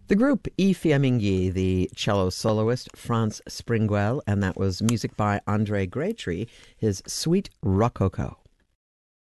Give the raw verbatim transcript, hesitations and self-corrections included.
The group I Fiamminghi, the cello soloist Franz Springwell, and that was music by Andre Graytree, his Suite Rococo.